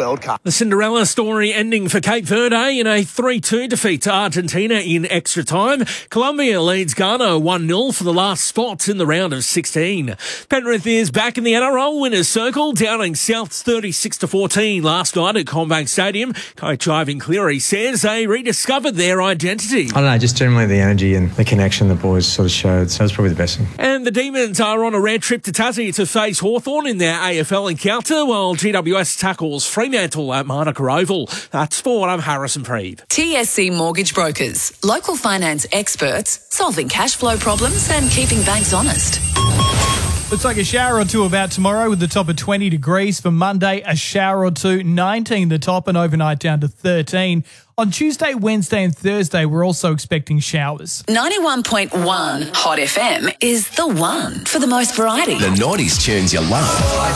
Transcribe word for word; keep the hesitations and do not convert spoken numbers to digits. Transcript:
World Cup. The Cinderella story ending for Cape Verde in a three two defeat to Argentina in extra time. Colombia leads Ghana one nil for the last spot in the round of sixteen. Penrith is back in the N R L winners' circle, downing Souths thirty-six to fourteen last night at CommBank Stadium. Coach Ivan Cleary says they rediscovered their identity. I don't know, just generally the energy and the connection the boys sort of showed, so it's probably the best thing. And the Demons are on a rare trip to Tassie to face Hawthorn in their A F L encounter, while G W S tackles Fremantle at Manuka Oval. That's Sport. I'm Harrison Preeve. T S C Mortgage Brokers, local finance experts, solving cash flow problems and keeping banks honest. Looks like a shower or two about tomorrow with the top of twenty degrees. For Monday, a shower or two, nineteen the top, and overnight down to thirteen. On Tuesday, Wednesday and Thursday, we're also expecting showers. ninety-one point one Hot F M is the one for the most variety. The nineties tunes you love.